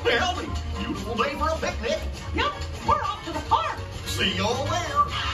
Well, the beautiful day for a picnic. Yep, we're off to the park. See y'all there.